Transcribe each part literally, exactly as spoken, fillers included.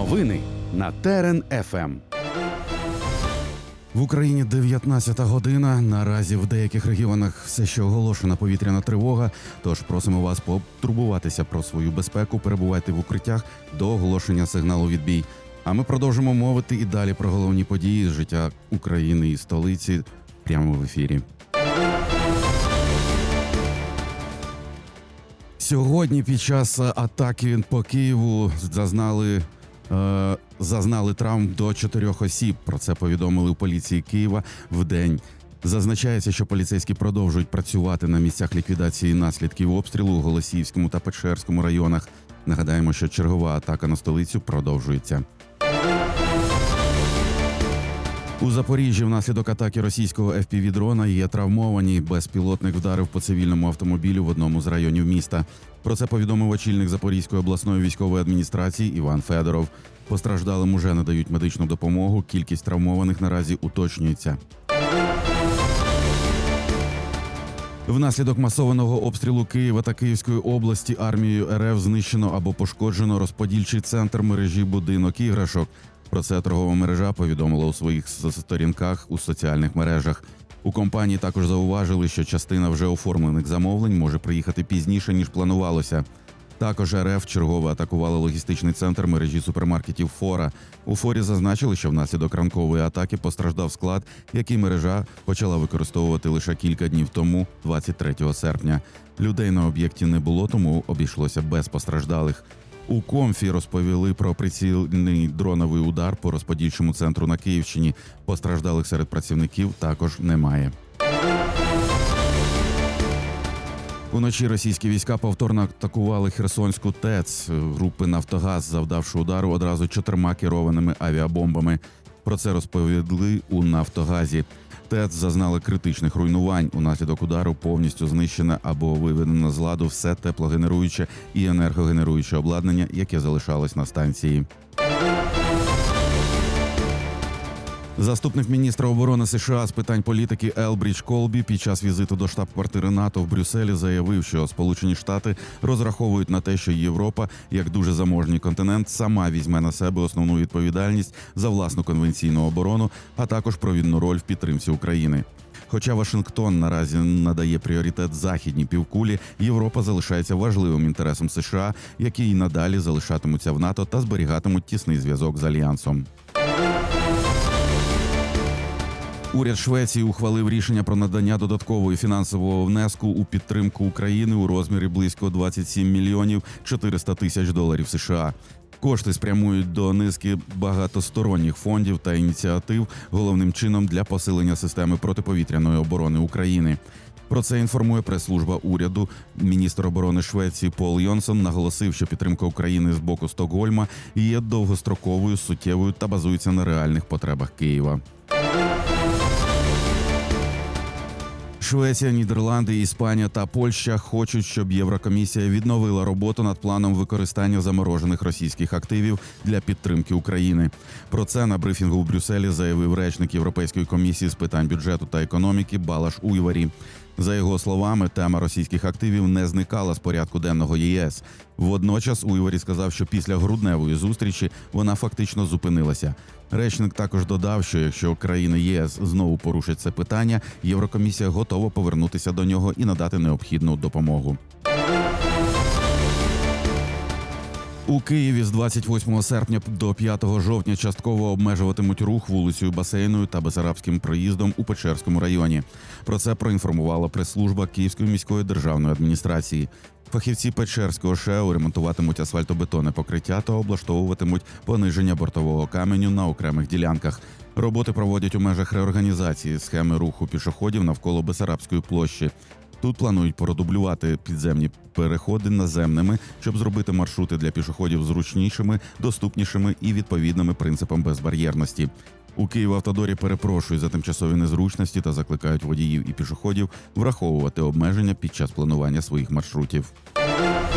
Новини на Терен еф ем. В Україні дев'ятнадцята година. Наразі в деяких регіонах все ще оголошена повітряна тривога, тож просимо вас потурбуватися про свою безпеку, перебувайте в укриттях до оголошення сигналу «Відбій». А ми продовжимо мовити і далі про головні події з життя України і столиці прямо в ефірі. Сьогодні під час атаки по Києву зазнали е, зазнали травм до чотирьох осіб. Про це повідомили у поліції Києва вдень. Зазначається, що поліцейські продовжують працювати на місцях ліквідації наслідків обстрілу у Голосіївському та Печерському районах. Нагадаємо, що чергова атака на столицю продовжується. У Запоріжжі внаслідок атаки російського еф пі ві-дрона є травмовані. Безпілотник вдарив по цивільному автомобілю в одному з районів міста. Про це повідомив очільник Запорізької обласної військової адміністрації Іван Федоров. Постраждалим уже надають медичну допомогу, кількість травмованих наразі уточнюється. Внаслідок масованого обстрілу Києва та Київської області армією ер еф знищено або пошкоджено розподільчий центр мережі будинок іграшок. Про це торгова мережа повідомила у своїх сторінках у соціальних мережах. У компанії також зауважили, що частина вже оформлених замовлень може приїхати пізніше, ніж планувалося. Також ер еф чергово атакувала логістичний центр мережі супермаркетів «Фора». У «Форі» зазначили, що внаслідок ранкової атаки постраждав склад, який мережа почала використовувати лише кілька днів тому, двадцять третього серпня. Людей на об'єкті не було, тому обійшлося без постраждалих. У «Комфі» розповіли про прицільний дроновий удар по розподільчому центру на Київщині. Постраждалих серед працівників також немає. Уночі російські війська повторно атакували Херсонську ТЕЦ групи «Нафтогаз», завдавши удару одразу чотирма керованими авіабомбами. Про це розповіли у «Нафтогазі». ТЕЦ зазнали критичних руйнувань. Унаслідок удару повністю знищене або виведено з ладу все теплогенеруюче і енергогенеруюче обладнання, яке залишалось на станції. Заступник міністра оборони США з питань політики Елбрідж Колбі під час візиту до штаб-квартири НАТО в Брюсселі заявив, що Сполучені Штати розраховують на те, що Європа, як дуже заможний континент, сама візьме на себе основну відповідальність за власну конвенційну оборону, а також провідну роль в підтримці України. Хоча Вашингтон наразі надає пріоритет західній півкулі, Європа залишається важливим інтересом США, які й надалі залишатимуться в НАТО та зберігатимуть тісний зв'язок з Альянсом. Уряд Швеції ухвалив рішення про надання додаткової фінансового внеску у підтримку України у розмірі близько двадцять сім мільйонів чотириста тисяч доларів США. Кошти спрямують до низки багатосторонніх фондів та ініціатив, головним чином для посилення системи протиповітряної оборони України. Про це інформує прес-служба уряду. Міністр оборони Швеції Пол Йонсон наголосив, що підтримка України з боку Стокгольма є довгостроковою, суттєвою та базується на реальних потребах Києва. Швеція, Нідерланди, Іспанія та Польща хочуть, щоб Єврокомісія відновила роботу над планом використання заморожених російських активів для підтримки України. Про це на брифінгу в Брюсселі заявив речник Європейської комісії з питань бюджету та економіки Балаш Уйварі. За його словами, тема російських активів не зникала з порядку денного ЄС. Водночас Уйварі сказав, що після грудневої зустрічі вона фактично зупинилася. Речник також додав, що якщо країни ЄС знову порушать це питання, Єврокомісія готова повернутися до нього і надати необхідну допомогу. У Києві з двадцять восьмого серпня до п'ятого жовтня частково обмежуватимуть рух вулицею Басейною та Бесарабським проїздом у Печерському районі. Про це проінформувала прес-служба Київської міської державної адміністрації. Фахівці Печерського ШЕО ремонтуватимуть асфальтобетонне покриття та облаштовуватимуть пониження бортового каменю на окремих ділянках. Роботи проводять у межах реорганізації схеми руху пішоходів навколо Бесарабської площі. Тут планують продублювати підземні переходи наземними, щоб зробити маршрути для пішоходів зручнішими, доступнішими і відповідними принципам безбар'єрності. У Київавтодорі перепрошують за тимчасові незручності та закликають водіїв і пішоходів враховувати обмеження під час планування своїх маршрутів.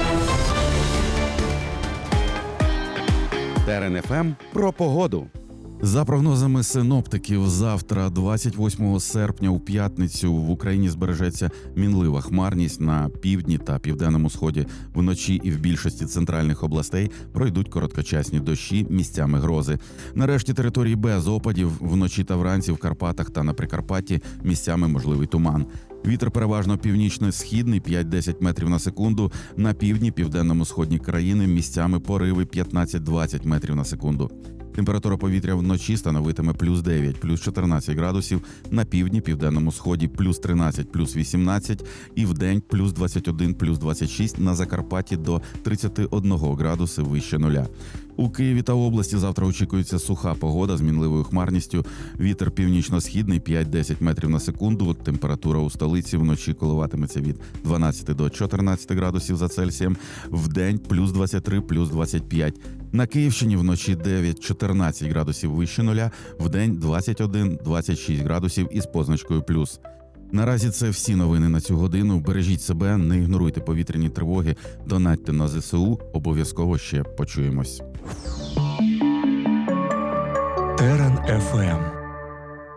Терен еф ем про погоду. За прогнозами синоптиків, завтра, двадцять восьмого серпня, у п'ятницю, в Україні збережеться мінлива хмарність. На півдні та південному сході вночі і в більшості центральних областей пройдуть короткочасні дощі, місцями грози. Нарешті території без опадів, вночі та вранці в Карпатах та на Прикарпатті місцями можливий туман. Вітер переважно північно-східний, п'ять-десять метрів на секунду. На півдні, південному сході країни місцями пориви п'ятнадцять-двадцять метрів на секунду. Температура повітря вночі становитиме плюс дев'ять, плюс чотирнадцять градусів, на півдні, південному сході плюс тринадцять, плюс вісімнадцять і вдень плюс двадцять один, плюс двадцять шість, на Закарпатті до тридцять один градуси вище нуля. У Києві та області завтра очікується суха погода з мінливою хмарністю. Вітер північно-східний п'ять-десять метрів на секунду. Температура у столиці вночі коливатиметься від дванадцяти до чотирнадцяти градусів за Цельсієм. Вдень плюс двадцять три, плюс двадцять п'ять. На Київщині вночі дев'ять-чотирнадцять градусів вище нуля. Вдень двадцять один, двадцять шість градусів із позначкою плюс. Наразі це всі новини на цю годину. Бережіть себе, не ігноруйте повітряні тривоги, донатьте на зе се у, обов'язково ще почуємось. Терен еф ем.